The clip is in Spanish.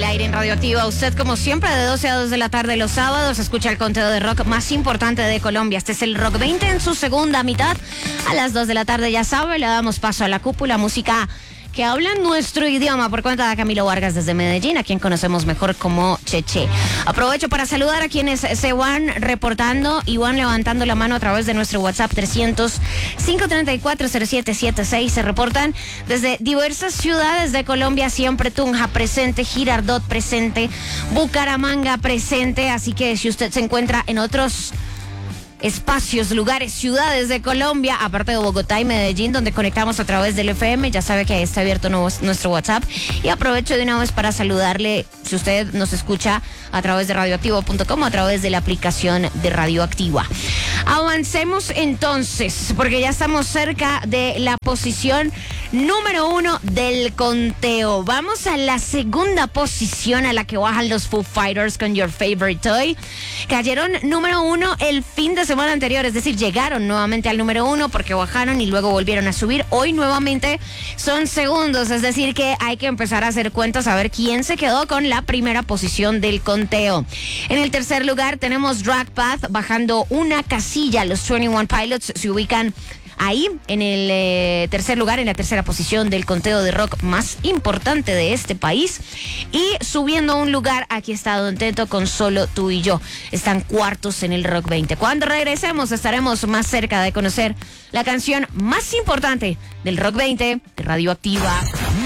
aire en Radioactiva. Usted, como siempre, de 12 a 2 de la tarde los sábados, escucha el conteo de rock más importante de Colombia. Este es el Rock 20 en su segunda mitad. A las 2 de la tarde, ya sabe, le damos paso a la cúpula, música que habla nuestro idioma, por cuenta de Camilo Vargas desde Medellín, a quien conocemos mejor como Cheche. Aprovecho para saludar a quienes se van reportando y van levantando la mano a través de nuestro WhatsApp 300-534-0776. Se reportan desde diversas ciudades de Colombia, siempre Tunja presente, Girardot presente, Bucaramanga presente, así que si usted se encuentra en otros espacios, lugares, ciudades de Colombia, aparte de Bogotá y Medellín, donde conectamos a través del FM, ya sabe que ahí está abierto nuestro WhatsApp. Y aprovecho de una vez para saludarle, si usted nos escucha a través de radioactivo.com o a través de la aplicación de Radioactiva. Avancemos entonces, porque ya estamos cerca de la posición número 1 del conteo. Vamos a la segunda posición, a la que bajan los Foo Fighters con Your Favorite Toy. Cayeron número 1 el fin de semana anterior, es decir, llegaron nuevamente al número 1 porque bajaron y luego volvieron a subir. Hoy nuevamente son segundos, es decir que hay que empezar a hacer cuentas a ver quién se quedó con la primera posición del conteo. En el tercer lugar tenemos Drag Path bajando una casilla. Los 21 Pilots se ubican ahí en el tercer lugar, en la tercera posición del conteo de rock más importante de este país. Y subiendo un lugar, aquí está Don Teto con Solo Tú y Yo. Están cuartos en el Rock 20. Cuando regresemos estaremos más cerca de conocer la canción más importante del Rock 20 de Radioactiva.